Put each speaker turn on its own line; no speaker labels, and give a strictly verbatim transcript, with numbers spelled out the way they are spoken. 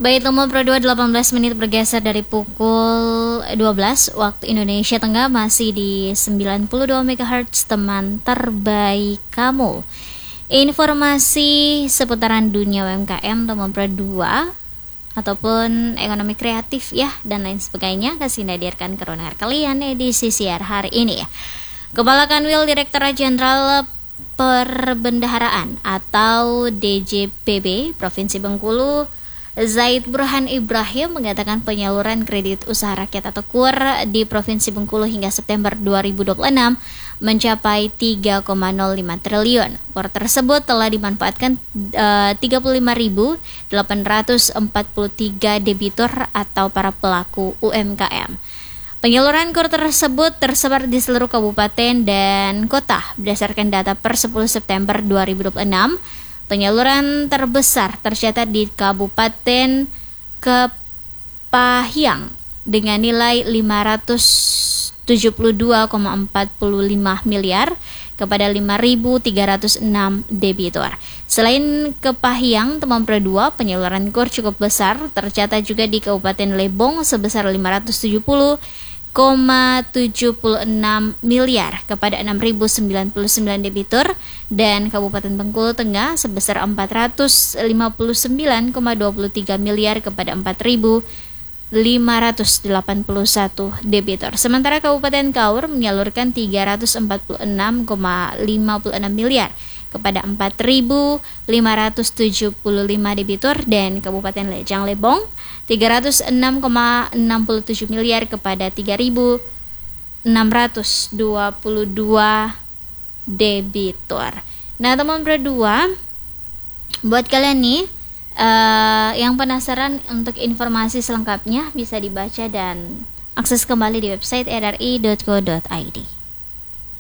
Baik, nomor Pro dua delapan belas menit bergeser dari pukul dua belas waktu Indonesia Tengah, masih di sembilan puluh dua megahertz teman terbaik kamu. Informasi seputaran dunia U M K M, nomor Pro dua ataupun ekonomi kreatif ya dan lain sebagainya kasih hadirkan ke ruang kalian edisi siar hari ini ya. Kepala Kanwil Direktorat Jenderal Perbendaharaan atau D J P B Provinsi Bengkulu, Zaid Burhan Ibrahim, mengatakan penyaluran kredit usaha rakyat atau K U R di Provinsi Bengkulu hingga September dua ribu dua puluh enam mencapai tiga koma nol lima triliun. K U R tersebut telah dimanfaatkan uh, tiga puluh lima ribu delapan ratus empat puluh tiga debitur atau para pelaku U M K M. Penyaluran K U R tersebut tersebar di seluruh kabupaten dan kota. Berdasarkan data per sepuluh September dua ribu dua puluh enam, penyaluran terbesar tercatat di Kabupaten Kepahyang dengan nilai lima ratus tujuh puluh dua koma empat lima miliar kepada lima ribu tiga ratus enam debitur. Selain Kepahyang, teman Pro dua, penyaluran K U R cukup besar tercatat juga di Kabupaten Lebong sebesar lima ratus tujuh puluh koma tujuh enam miliar kepada enam ribu sembilan puluh sembilan debitur, dan Kabupaten Bengkulu Tengah sebesar empat ratus lima puluh sembilan koma dua tiga miliar kepada empat ribu lima ratus delapan puluh satu debitur. Sementara Kabupaten Kaur menyalurkan tiga ratus empat puluh enam koma lima enam miliar kepada empat ribu lima ratus tujuh puluh lima debitur, dan Kabupaten Lejang Lebong tiga ratus enam koma enam tujuh miliar kepada tiga ribu enam ratus dua puluh dua debitur. Nah, teman Pro dua, buat kalian nih uh, yang penasaran untuk informasi selengkapnya bisa dibaca dan akses kembali di website r r i dot co dot i d.